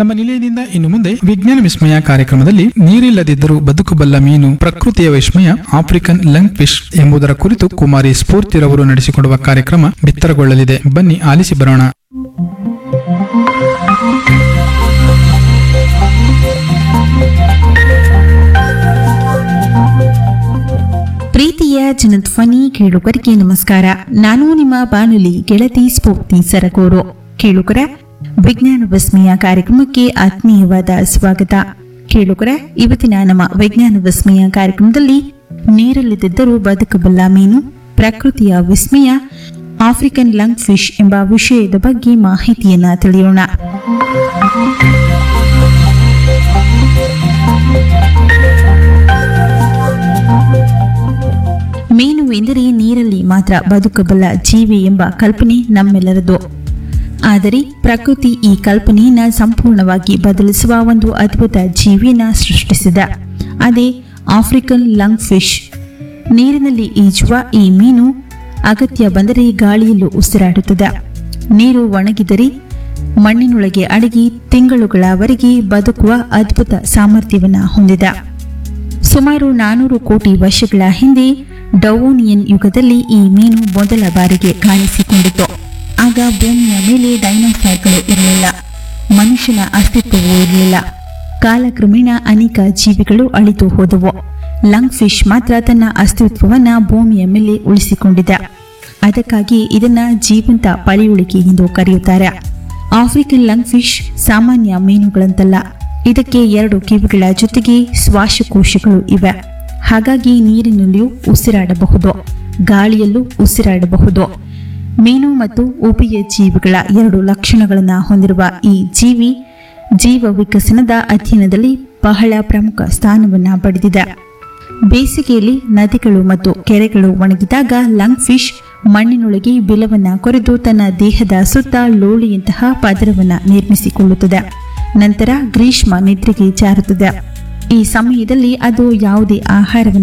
ನಮ್ಮ ನಿಲಯದಿಂದ ಇನ್ನು ಮುಂದೆ ವಿಜ್ಞಾನ ವಿಸ್ಮಯ ಕಾರ್ಯಕ್ರಮದಲ್ಲಿ ನೀರಿಲ್ಲದಿದ್ದರೂ ಬದುಕಬಲ್ಲ ಮೀನು ಪ್ರಕೃತಿಯ ವಿಸ್ಮಯ ಆಫ್ರಿಕನ್ ಲಂಗ್ ಫಿಶ್ ಎಂಬುದರ ಕುರಿತು ಕುಮಾರಿ ಸ್ಫೂರ್ತಿರವರು ನಡೆಸಿಕೊಡುವ ಕಾರ್ಯಕ್ರಮ ಬಿತ್ತರಗೊಳ್ಳಲಿದೆ. ಬನ್ನಿ ಆಲಿಸಿ ಬರೋಣ. ಪ್ರೀತಿಯ ಜನಧ್ವನಿ ಕೇಳುಗರಿಗೆ ನಮಸ್ಕಾರ. ನಾನು ನಿಮ್ಮ ಬಾನುಲಿ ಗೆಳತಿ ಸ್ಫೂರ್ತಿ ಸರಗೂರು. ಕೇಳುಗರ ವಿಜ್ಞಾನ ವಿಸ್ಮಯ ಕಾರ್ಯಕ್ರಮಕ್ಕೆ ಆತ್ಮೀಯವಾದ ಸ್ವಾಗತ. ಕೇಳುಗರ ಇವತ್ತಿನ ನಮ್ಮ ವಿಜ್ಞಾನ ವಿಸ್ಮಯ ಕಾರ್ಯಕ್ರಮದಲ್ಲಿ ನೀರಲ್ಲಿದ್ದರೂ ಬದುಕಬಲ್ಲ ಮೀನು ಪ್ರಕೃತಿಯ ವಿಸ್ಮಯ ಆಫ್ರಿಕನ್ ಲಂಗ್ ಫಿಶ್ ಎಂಬ ವಿಷಯದ ಬಗ್ಗೆ ಮಾಹಿತಿಯನ್ನ ತಿಳಿಯೋಣ. ಮೀನು ಎಂದರೆ ನೀರಲ್ಲಿ ಮಾತ್ರ ಬದುಕಬಲ್ಲ ಜೀವಿ ಎಂಬ ಕಲ್ಪನೆ ನಮ್ಮೆಲ್ಲರದು. ಆದರೆ ಪ್ರಕೃತಿ ಈ ಕಲ್ಪನೆಯನ್ನ ಸಂಪೂರ್ಣವಾಗಿ ಬದಲಿಸುವ ಒಂದು ಅದ್ಭುತ ಜೀವಿಯನ್ನ ಸೃಷ್ಟಿಸಿದೆ. ಅದೇ ಆಫ್ರಿಕನ್ ಲಂಗ್ ಫಿಶ್. ನೀರಿನಲ್ಲಿ ಈಜುವ ಈ ಮೀನು ಅಗತ್ಯ ಬಂದರೆ ಗಾಳಿಯಲ್ಲೂ ಉಸಿರಾಡುತ್ತದೆ. ನೀರು ಒಣಗಿದರೆ ಮಣ್ಣಿನೊಳಗೆ ಅಡಗಿ ತಿಂಗಳುಗಳವರೆಗೆ ಬದುಕುವ ಅದ್ಭುತ ಸಾಮರ್ಥ್ಯವನ್ನು ಹೊಂದಿದೆ. ಸುಮಾರು 400 ಕೋಟಿ ವರ್ಷಗಳ ಹಿಂದೆ ಡವೋನಿಯನ್ ಯುಗದಲ್ಲಿ ಈ ಮೀನು ಮೊದಲ ಬಾರಿಗೆ ಕಾಣಿಸಿಕೊಂಡಿತು. ಆಗ ಭೂಮಿಯ ಮೇಲೆ ಡೈನೋಸಾರ್ಗಳು ಇರಲಿಲ್ಲ, ಮನುಷ್ಯನ ಅಸ್ತಿತ್ವವೂ ಇರಲಿಲ್ಲ. ಕಾಲಕ್ರಮೇಣ ಅನೇಕ ಜೀವಿಗಳು ಅಳಿದು ಹೋದವು. ಲಂಗ್ ಫಿಶ್ ಮಾತ್ರ ತನ್ನ ಅಸ್ತಿತ್ವವನ್ನ ಭೂಮಿಯ ಮೇಲೆ ಉಳಿಸಿಕೊಂಡಿದೆ. ಅದಕ್ಕಾಗಿ ಇದನ್ನ ಜೀವಂತ ಪಳೆಯುಳಿಕೆ ಎಂದು ಕರೆಯುತ್ತಾರೆ. ಆಫ್ರಿಕನ್ ಲಂಗ್ ಫಿಶ್ ಸಾಮಾನ್ಯ ಮೀನುಗಳಂತಲ್ಲ. ಇದಕ್ಕೆ 2 ಕಿವಿಗಳ ಜೊತೆಗೆ ಶ್ವಾಸಕೋಶಗಳು ಇವೆ. ಹಾಗಾಗಿ ನೀರಿನಲ್ಲಿಯೂ ಉಸಿರಾಡಬಹುದು, ಗಾಳಿಯಲ್ಲೂ ಉಸಿರಾಡಬಹುದು. ಮೀನು ಮತ್ತು ಉಭಯ ಜೀವಿಗಳ 2 ಲಕ್ಷಣಗಳನ್ನು ಹೊಂದಿರುವ ಈ ಜೀವಿ ಜೀವ ವಿಕಸನದ ಅಧ್ಯಯನದಲ್ಲಿ ಬಹಳ ಪ್ರಮುಖ ಸ್ಥಾನವನ್ನು ಪಡೆದಿದೆ. ಬೇಸಿಗೆಯಲ್ಲಿ ನದಿಗಳು ಮತ್ತು ಕೆರೆಗಳು ಒಣಗಿದಾಗ ಲಂಗ್ ಫಿಶ್ ಮಣ್ಣಿನೊಳಗೆ ಬಿಲವನ್ನ ಕೊರೆದು ತನ್ನ ದೇಹದ ಸುತ್ತ ಲೋಳೆಯಂತಹ ಪದರವನ್ನು ನಿರ್ಮಿಸಿಕೊಳ್ಳುತ್ತದೆ. ನಂತರ ಗ್ರೀಷ್ಮ ನಿದ್ರೆಗೆ ಜಾರುತ್ತದೆ. ಈ ಸಮಯದಲ್ಲಿ ಅದು ಯಾವುದೇ ಆಹಾರವನ್ನು